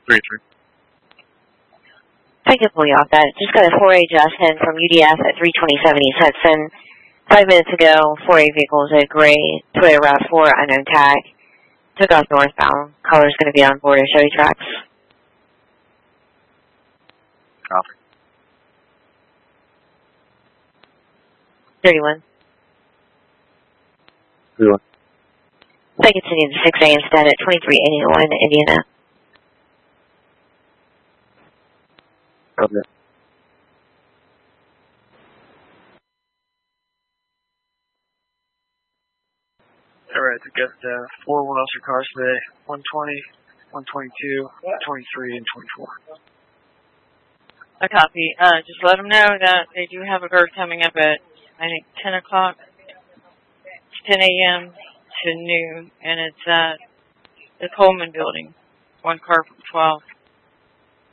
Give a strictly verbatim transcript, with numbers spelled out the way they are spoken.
three three. If I could pull you off that. Just got a four A Justin from U D S at three twenty-seven East Hudson. Five minutes ago, four A vehicle is a gray Toyota RAV four unknown tag. Took off northbound. Caller's going to be on board at Chevy Tracks. Copy. thirty-one. thirty-one. If I could send you to six A instead at twenty-three eighty-one Indiana. Copy. All right, to get uh, four one officer cars today, one twenty, one twenty-two, twenty-three, and twenty-four. I copy. Uh, just let them know that they do have a guard coming up at, I think, ten o'clock, ten A M to noon, and it's at the Coleman building, one car from twelve.